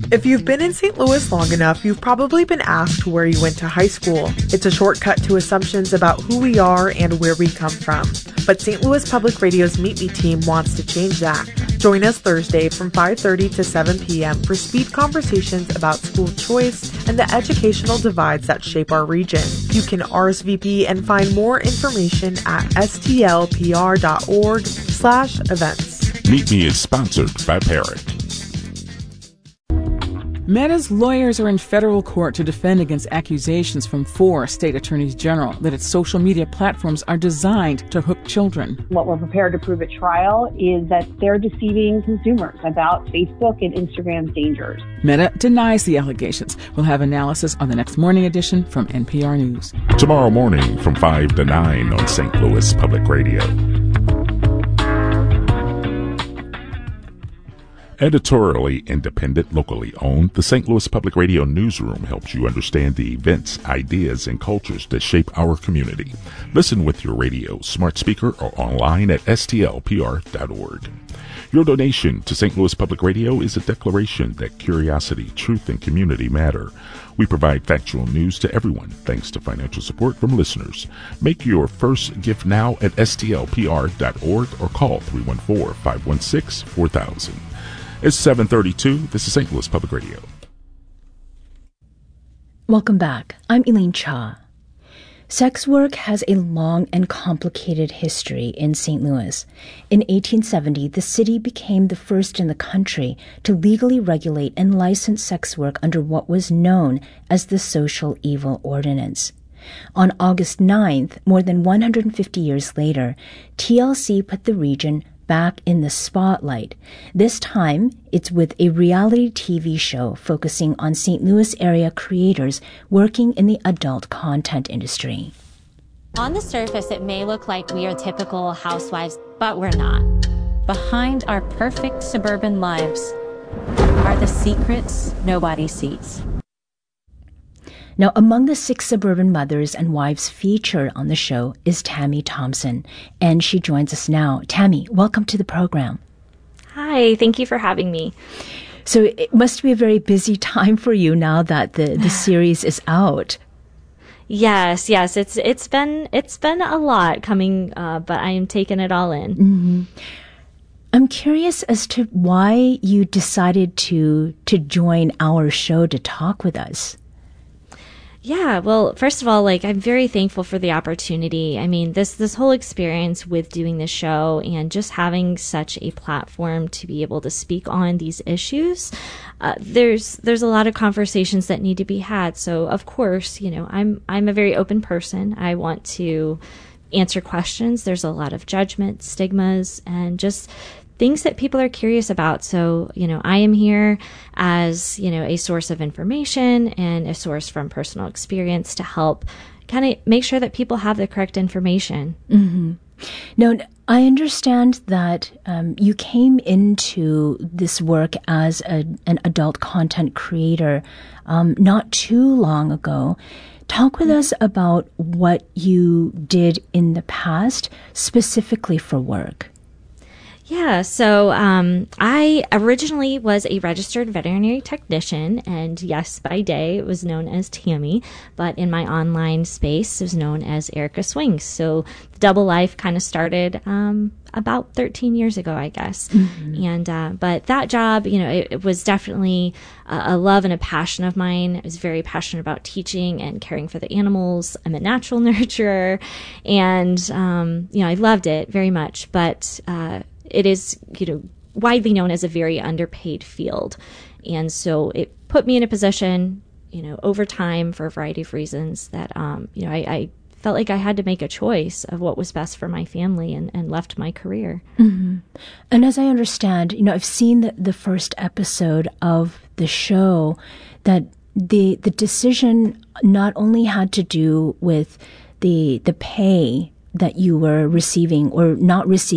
If you've been in St. Louis long enough, you've probably been asked where you went to high school. It's a shortcut to assumptions about who we are and where we come from. But St. Louis Public Radio's Meet Me team wants to change that. Join us Thursday from 5:30 to 7 p.m. for speed conversations about school choice and the educational divides that shape our region. You can RSVP and find more information at stlpr.org/events. Meet Me is sponsored by Parrot. Meta's lawyers are in federal court to defend against accusations from 4 state attorneys general that its social media platforms are designed to hook children. What we're prepared to prove at trial is that they're deceiving consumers about Facebook and Instagram's dangers. Meta denies the allegations. We'll have analysis on the next morning edition from NPR News. Tomorrow morning from 5 to 9 on St. Louis Public Radio. Editorially independent, locally owned, the St. Louis Public Radio Newsroom helps you understand the events, ideas, and cultures that shape our community. Listen with your radio, smart speaker, or online at stlpr.org. Your donation to St. Louis Public Radio is a declaration that curiosity, truth, and community matter. We provide factual news to everyone thanks to financial support from listeners. Make your first gift now at stlpr.org or call 314-516-4000. It's 7:32. This is St. Louis Public Radio. Welcome back. I'm Elaine Cha. Sex work has a long and complicated history in St. Louis. In 1870, the city became the first in the country to legally regulate and license sex work under what was known as the Social Evil Ordinance. On August 9th, more than 150 years later, TLC put the region back in the spotlight. This time, it's with a reality TV show focusing on St. Louis area creators working in the adult content industry. On the surface, it may look like we are typical housewives, but we're not. Behind our perfect suburban lives are the secrets nobody sees. Now, among the 6 suburban mothers and wives featured on the show is Tammy Thompson, and she joins us now. Tammy, welcome to the program. Hi, thank you for having me. So it must be a very busy time for you now that the series is out. Yes, it's been a lot coming, but I am taking it all in. Mm-hmm. I'm curious as to why you decided to join our show to talk with us. Yeah, well, first of all, I'm very thankful for the opportunity. I mean, this whole experience with doing this show and just having such a platform to be able to speak on these issues, there's a lot of conversations that need to be had. So, of course, I'm a very open person. I want to answer questions. There's a lot of judgment, stigmas, and just things that people are curious about. So, I am here as, a source of information and a source from personal experience to help kind of make sure that people have the correct information. Mm-hmm. Now, I understand that you came into this work as an adult content creator not too long ago. Talk with us about what you did in the past, specifically for work. Yeah, so I originally was a registered veterinary technician, and yes, by day it was known as Tammy, but in my online space it was known as Erica Swings. So the double life kind of started about 13 years ago, I guess. Mm-hmm. And but that job, it was definitely a love and a passion of mine. I was very passionate about teaching and caring for the animals. I'm a natural nurturer, and I loved it very much, but it is, widely known as a very underpaid field. And so it put me in a position, over time for a variety of reasons that, I felt like I had to make a choice of what was best for my family and left my career. Mm-hmm. And as I understand, I've seen the first episode of the show that the decision not only had to do with the pay that you were receiving or not receiving